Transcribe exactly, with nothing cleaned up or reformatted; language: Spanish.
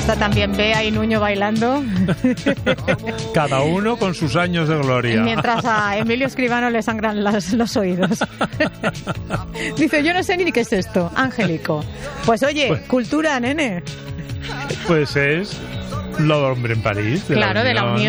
Está también Bea y Nuño bailando. Cada uno con sus años de gloria. Mientras a Emilio Escribano le sangran las, los oídos. Dice, yo no sé ni qué es esto, Angélico. Pues oye, pues, cultura, nene. Pues es lo de Hombre en París. De claro, la de la Unión.